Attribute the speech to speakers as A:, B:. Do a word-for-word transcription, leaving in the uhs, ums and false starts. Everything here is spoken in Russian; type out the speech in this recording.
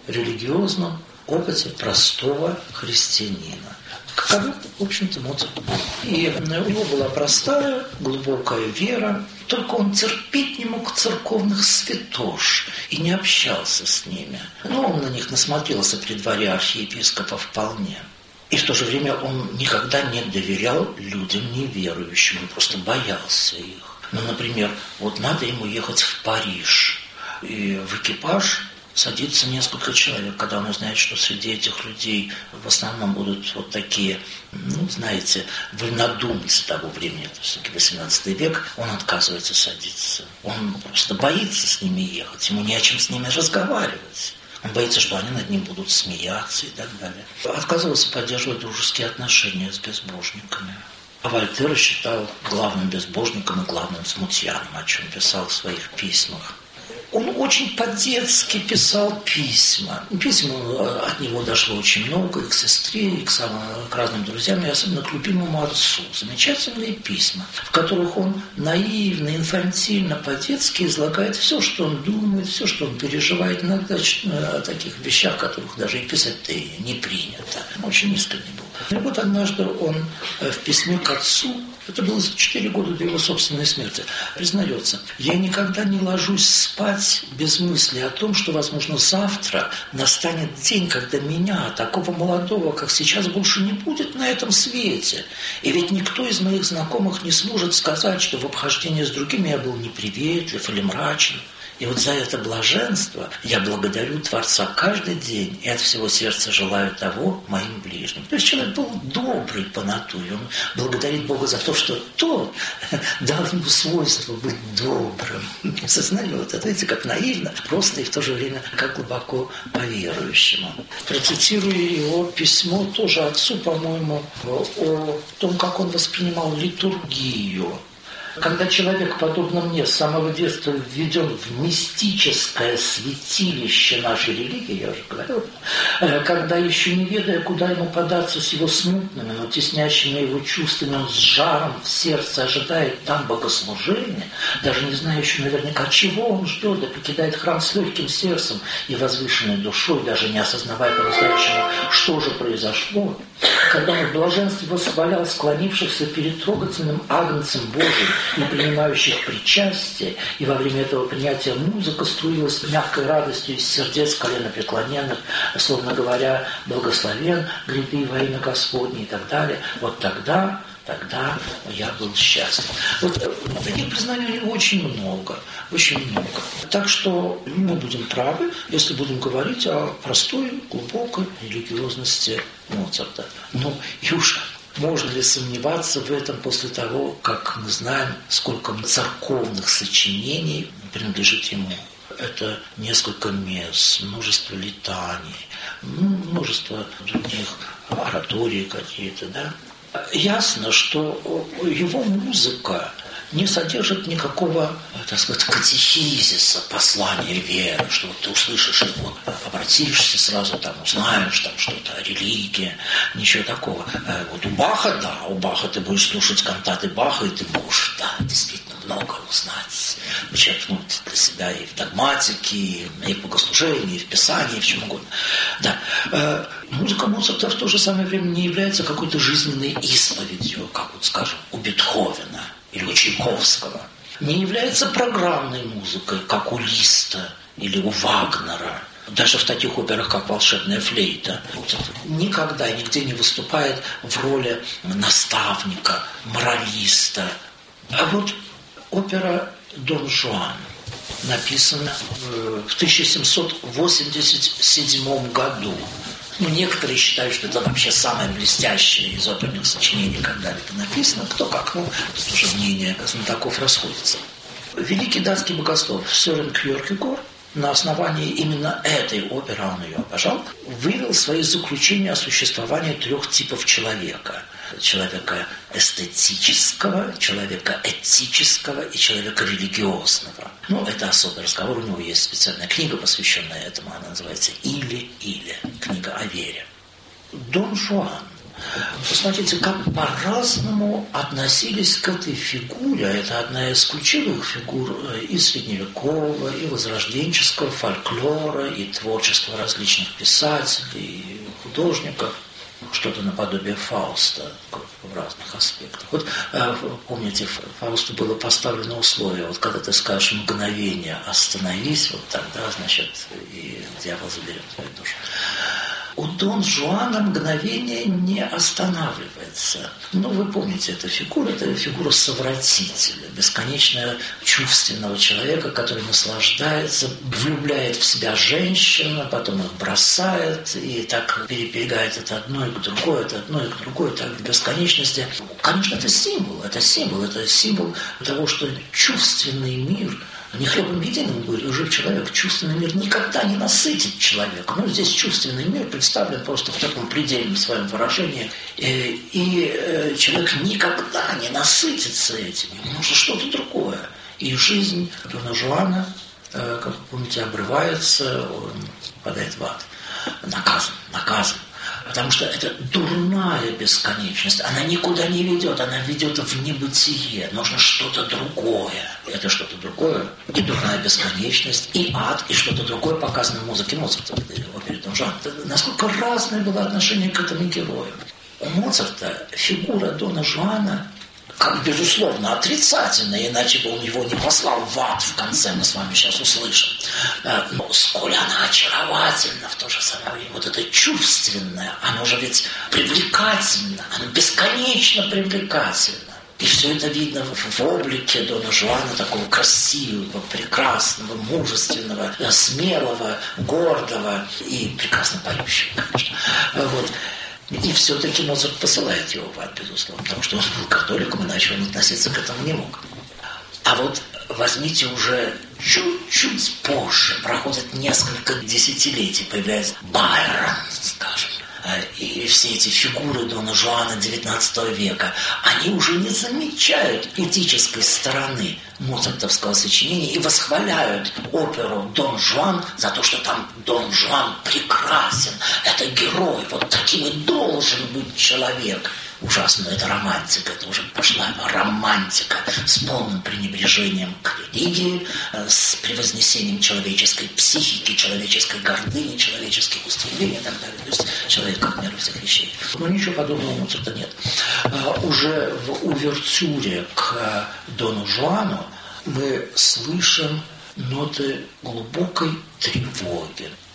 A: религиозном опыте простого христианина. Каковы, в общем-то, Моцарт был. И у него была простая, глубокая вера, только он терпеть не мог церковных святош и не общался с ними. Но он на них насмотрелся при дворе архиепископа вполне. И в то же время он никогда не доверял людям неверующим, он просто боялся их. Ну, например, вот надо ему ехать в Париж, и в экипаж садится несколько человек, когда он узнает, что среди этих людей в основном будут вот такие, ну, знаете, вольнодумцы того времени, это все-таки восемнадцатый век, он отказывается садиться. Он просто боится с ними ехать, ему не о чем с ними разговаривать. Он боится, что они над ним будут смеяться и так далее. Отказывался поддерживать дружеские отношения с безбожниками. А Вольтера считал главным безбожником и главным смутьяном, о чем писал в своих письмах. Он очень по-детски писал письма. Письма от него дошло очень много, и к сестре, и к, самым, к разным друзьям, и особенно к любимому отцу. Замечательные письма, в которых он наивно, инфантильно, по-детски излагает все, что он думает, все, что он переживает, иногда о таких вещах, которых даже и писать-то не принято. Очень искренне был. И вот однажды он в письме к отцу, это было за четыре года до его собственной смерти, признается: «Я никогда не ложусь спать без мысли о том, что, возможно, завтра настанет день, когда меня, такого молодого, как сейчас, больше не будет на этом свете. И ведь никто из моих знакомых не сможет сказать, что в обхождении с другими я был неприветлив или мрачен. И вот за это блаженство я благодарю Творца каждый день и от всего сердца желаю того моим ближним». То есть человек был добрый по натуре. Он благодарит Бога за то, что тот дал ему свойство быть добрым. Осознает это, видите, как наивно, просто и в то же время как глубоко по-верующему. Процитирую его письмо тоже отцу, по-моему, о том, как он воспринимал литургию. Когда человек, подобно мне, с самого детства введен в мистическое святилище нашей религии, я уже говорил, когда еще не ведая, куда ему податься с его смутными, но теснящими его чувствами, он с жаром в сердце ожидает там богослужения, даже не зная еще наверняка, чего он ждет, да покидает храм с легким сердцем и возвышенной душой, даже не осознавая по-настоящему, что же произошло, когда он в блаженстве восхвалял склонившихся перед трогательным агнцем Божиим и принимающих причастие, и во время этого принятия музыка струилась мягкой радостью из сердец коленопреклоненных, словно говоря: «Благословен гряды во имя Господне» и так далее. Вот тогда, тогда я был счастлив. Вот таких признаний у него очень много, очень много. Так что мы будем правы, если будем говорить о простой, глубокой религиозности Моцарта. Ну и уж можно ли сомневаться в этом после того, как мы знаем, сколько церковных сочинений принадлежит ему? Это несколько месс, множество летаний, множество других ораторий какие-то, да? Ясно, что его музыка не содержит никакого, так сказать, катехизиса, послания веры, что вот ты услышишь его, обратишься сразу, там, узнаешь там что-то о религии, ничего такого. Вот у Баха, да, у Баха ты будешь слушать кантаты Баха, и ты можешь, да, действительно много узнать, почерпнуть для себя и в догматике, и в богослужении, и в Писании, и в чем угодно. Да. Музыка Моцарта в то же самое время не является какой-то жизненной исповедью, как вот, скажем, у Бетховена или у Чайковского. Не является программной музыкой, как у Листа или у Вагнера. Даже в таких операх, как «Волшебная флейта», никогда и нигде не выступает в роли наставника, моралиста. А вот опера «Дон Жуан» написана в тысяча семьсот восемьдесят седьмом году. Ну, некоторые считают, что это вообще самое блестящее из оперных сочинений, когда-либо написано. Кто как, ну, тут уже мнения знатоков расходятся. Великий датский богослов Сёрен Кьеркегор на основании именно этой оперы, он ее обожал, вывел свои заключения о существовании трех типов человека. Человека эстетического, человека этического и человека религиозного. Ну, это особый разговор, у него есть специальная книга, посвященная этому, она называется «Или-или», книга о вере. Дон Жуан Посмотрите, как по-разному относились к этой фигуре. Это одна из ключевых фигур и средневекового, и возрожденческого фольклора, и творчества различных писателей, и художников. Что-то наподобие Фауста в разных аспектах. Вот помните, Фаусту было поставлено условие, вот когда ты скажешь мгновение остановись, вот тогда, значит, и дьявол заберет твою душу. У Дон Жуана мгновение не останавливается. Ну, вы помните эту фигуру, это фигура совратителя, бесконечно чувственного человека, который наслаждается, влюбляет в себя женщин, потом их бросает, и так перебегает от одной к другой, от одной к другой, так в бесконечности. Конечно, это символ, это символ, это символ того, что чувственный мир, не хлебом единым будет жив человек. Чувственный мир никогда не насытит человека. Ну, здесь чувственный мир представлен просто в таком предельном своем выражении. И, и человек никогда не насытится этим. Ему нужно что-то другое. И жизнь Дона Жуана, как вы помните, обрывается, он попадает в ад. Наказан, наказан. Потому что это дурная бесконечность. Она никуда не ведет, она ведет в небытие. Нужно что-то другое. Это что-то другое. И дурная бесконечность, и ад, и что-то другое показано в музыке Моцарта в опере Дон Жуан. Насколько разное было отношение к этому герою. У Моцарта фигура Дона Жуана как, безусловно, отрицательная, иначе бы он его не послал в ад в конце, мы с вами сейчас услышим. Но сколь она очаровательна в то же самое время, вот это чувственное, оно же ведь привлекательно, оно бесконечно привлекательно. И все это видно в облике Дона Жуана, такого красивого, прекрасного, мужественного, смелого, гордого и прекрасно поющего, конечно. Вот. И все-таки Моцарт посылает его в ад, безусловно, потому что он был католиком, иначе он относиться к этому не мог. А вот возьмите уже чуть-чуть позже, проходит несколько десятилетий, появляется Байрон, скажем, и все эти фигуры Дона Жуана девятнадцатого века, они уже не замечают этической стороны моцартовского сочинения и восхваляют оперу «Дон Жуан» за то, что там Дон Жуан прекрасен, это герой, вот таким и должен быть человек. Ужасно, это романтика, это уже пошла романтика с полным пренебрежением к религии, с превознесением человеческой психики, человеческой гордыни, человеческих устремлений и так далее. То есть человек как мера всех вещей. Но ничего подобного у Моцарта нет. Уже в увертюре к Дону Жуану мы слышим ноты глубокой тревоги.